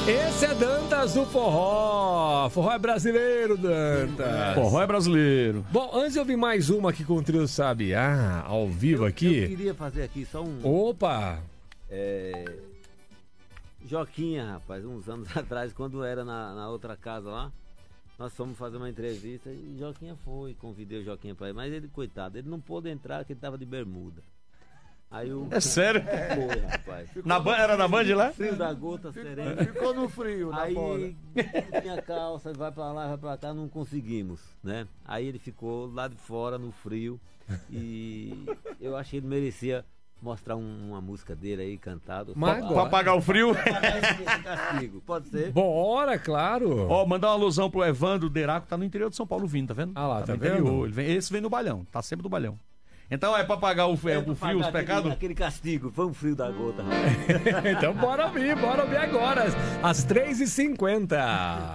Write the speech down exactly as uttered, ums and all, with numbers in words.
Esse é Dantas do Forró. Forró é brasileiro, Dantas. Forró é brasileiro. Bom, antes eu vi mais uma aqui com o Trio Sabiá, ao vivo eu, aqui. Eu queria fazer aqui só um... Opa! É... Joquinha, rapaz, uns anos atrás, quando era na, na outra casa lá, nós fomos fazer uma entrevista e Joquinha foi, convidei o Joquinha pra ir, mas ele, coitado, ele não pôde entrar porque ele tava de bermuda. Aí o... É sério? Foi, rapaz. Na ban... Era na Band lá? Frio da gota, sereno. Ficou no frio, na Aí bola. não tinha calça, vai pra lá, vai pra cá, não conseguimos, né? Aí ele ficou lá de fora, no frio, e eu achei que ele merecia mostrar um, uma música dele aí, cantado. Mas Pra- agora- Pra apagar o frio? pra pagar esse, esse castigo, pode ser? Bora, claro. Ó, mandar uma alusão pro Evandro Deraco, tá no interior de São Paulo vindo, tá vendo? Ah lá, tá no vendo? interior. Ele vem, esse vem no balhão, tá sempre no balhão. Então é pra apagar o, é, o frio, os Pagar pecados? Aquele, aquele castigo, foi um frio da gota, rapaz. Então bora ouvir, bora ouvir agora, às três e cinquenta.